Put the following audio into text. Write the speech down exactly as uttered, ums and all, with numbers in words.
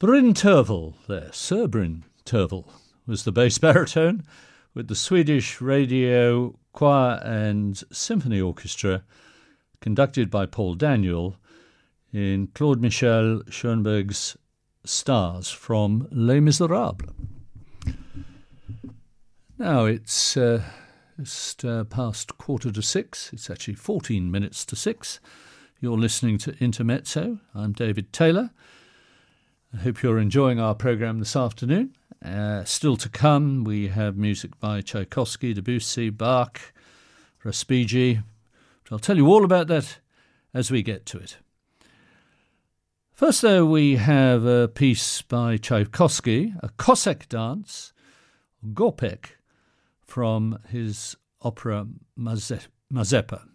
Bryn Tervel there, Sir Bryn Tervel, was the bass baritone with the Swedish Radio Choir and Symphony Orchestra, conducted by Paul Daniel, in Claude Michel Schoenberg's Stars from Les Miserables. Now it's uh, just uh, past quarter to six. It's actually fourteen minutes to six. You're listening to Intermezzo. I'm David Taylor. I hope you're enjoying our programme this afternoon. Uh, still to come, we have music by Tchaikovsky, Debussy, Bach, Respighi. I'll tell you all about that as we get to it. First, though, we have a piece by Tchaikovsky, a Cossack dance, Gopek, from his opera Maze- Mazeppa.